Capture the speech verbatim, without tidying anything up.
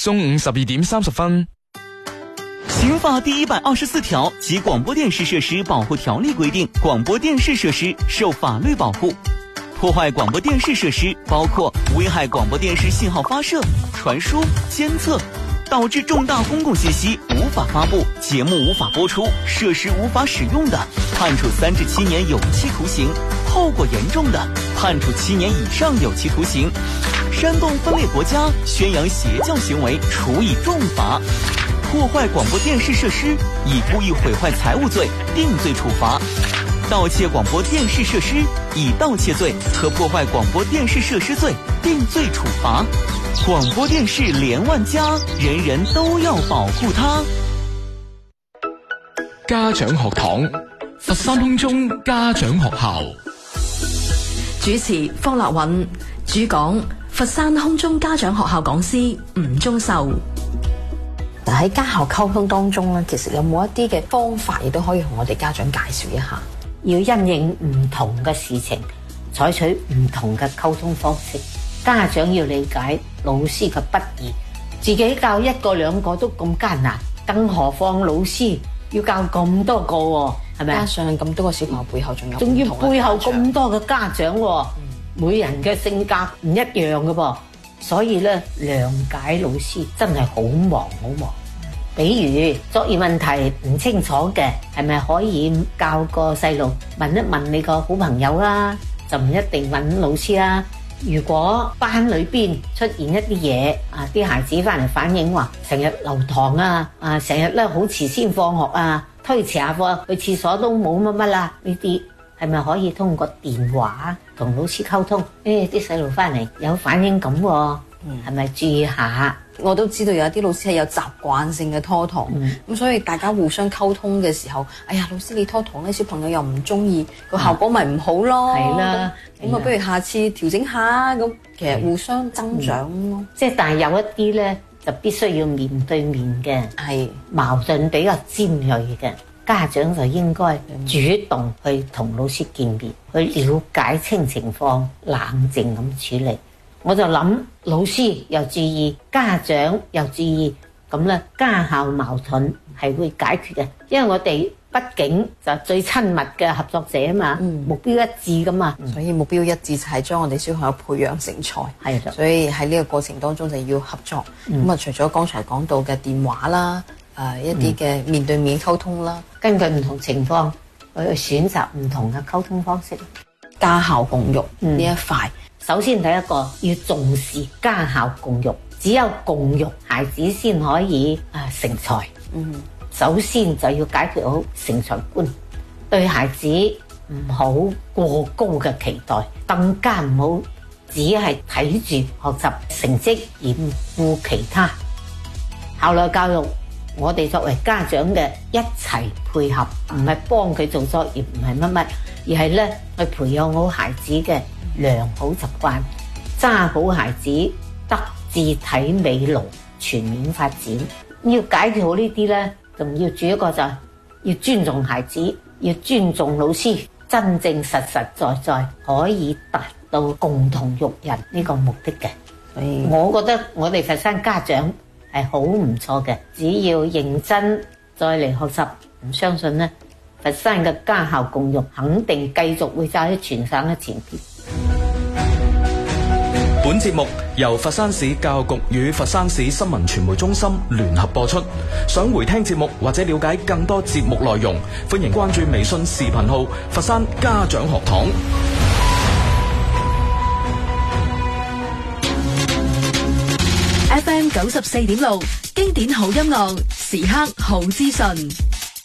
中午十二點三十分。 刑法第一百二十四條及廣播電視設施保護條例規定，廣播電視設施受法律保護。破壞廣播電視設施包括危害廣播電視信號發射、傳輸、監測，導致重大公共信息無法發布、節目無法播出、設施無法使用的，判處三至七年有期徒刑；後果嚴重的，判處七年以上有期徒刑。煽動分裂國家、宣揚邪教行為，處以重罰。破壞廣播電視設施，以故意毀壞財物罪定罪處罰；盜竊廣播電視設施，以盜竊罪和破壞廣播電視設施罪定罪處罰。廣播電視連萬家，人人都要保護它。 家長學堂，佛山空中家長學校。 主持方立韻，主講佛山空中家長學校講師吳宗秀。 喺家校溝通當中咧，其實有冇一啲嘅方法，亦都可以同我哋家長介紹一下？ 要因應唔同嘅事情，採取唔同嘅溝通方式。家長要理解老師嘅不易，自己教一個兩個都咁艱難，更何況老師要教咁多個喎，係咪？ 加上咁多個小朋友背後仲有仲要背後咁多嘅家長喎，嗯、每人嘅性格唔一樣嘅噃，所以咧諒解老師真係好忙好忙。比如作業問題唔清楚嘅，係咪可以教個細路問一問你個好朋友啦？就唔一定揾老師啦。如果班裏邊出現一啲嘢啊，啲孩子翻嚟反映話成日留堂啊，啊成日咧好遲先放學啊，推遲下課去廁所都冇乜乜啦，呢啲係咪可以通過電話同老師溝通？誒啲細路翻嚟有反應咁喎，係咪注意下？ 我都知道有啲老師係有習慣性嘅拖堂，咁、嗯、所以大家互相溝通嘅時候，哎呀老師你拖堂咧，小朋友又唔中意，個效果咪唔好咯。係啦，咁我不如下次調整下，咁其實互相增長咯。 嗯、即係但係有一啲咧就必須要面對面嘅，係矛盾比較尖鋭嘅家長就應該主動去同老師見面，去了解清情況，冷靜咁處理。我就諗老師又注意，家長又注意，咁咧家校矛盾係會解決嘅，因為我哋畢竟就最親密嘅合作者啊嘛，嗯、目標一致噶嘛， 所以目標一致就係將我哋小朋友培養成才，係的，所以喺呢個過程當中就要合作。咁啊、嗯，除咗剛才講到嘅電話啦，誒、呃、一啲嘅面對面溝通啦， 根據唔同情況去選擇唔同嘅溝通方式。 家校共育呢、嗯、一塊。 首先第一個要重視家校共育，只有共育孩子先可以啊成才。嗯，首先就要解決好成才觀，對孩子唔好過高嘅期待，更加唔好只係睇住學習成績而唔顧其他。校內教育，我哋作為家長嘅一齊配合，唔係幫佢做作業，唔係乜乜，而係咧去培養好孩子嘅良好習慣，揸好孩子德智體美勞全面發展。要解決好呢啲咧，仲要注意一個就係要尊重孩子，要尊重老師，真正實實在在可以達到共同育人呢個目的嘅。所以我覺得我哋佛山家長係好唔錯嘅，只要認真再嚟學習，唔相信咧，佛山嘅家校共育肯定繼續會走喺全省嘅前邊。 本節目由佛山市教育局與佛山市新聞傳媒中心聯合播出。想回聽節目或者了解更多節目內容，歡迎關注微信視頻號佛山家長學堂。 F M 九十四點六經典好音樂，時刻好資訊。